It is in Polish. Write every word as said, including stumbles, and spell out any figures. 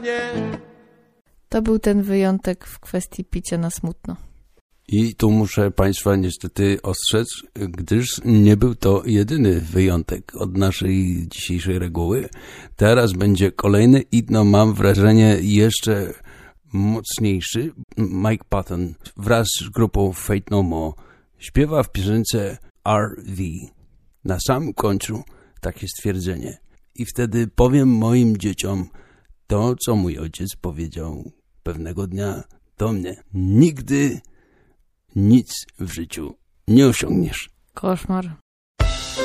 To był ten wyjątek w kwestii picia na smutno. I tu muszę Państwa niestety ostrzec, gdyż nie był to jedyny wyjątek od naszej dzisiejszej reguły. Teraz będzie kolejny i no mam wrażenie jeszcze mocniejszy. Mike Patton wraz z grupą Faith No More śpiewa w piosence R V. Na samym końcu takie stwierdzenie. I wtedy powiem moim dzieciom to, co mój ojciec powiedział pewnego dnia do mnie. Nigdy nic w życiu nie osiągniesz. Koszmar.